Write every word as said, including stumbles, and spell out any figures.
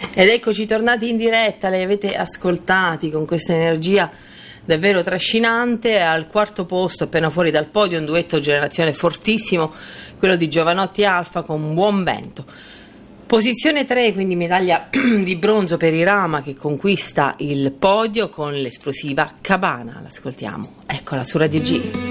Ed eccoci tornati in diretta, li avete ascoltati con questa energia davvero trascinante. Al quarto posto, appena fuori dal podio, un duetto generazione fortissimo, quello di Jovanotti Alfa con Buon Vento. Posizione tre, quindi medaglia di bronzo per Irama, che conquista il podio con l'esplosiva Cabana. L'ascoltiamo, eccola su Radio G.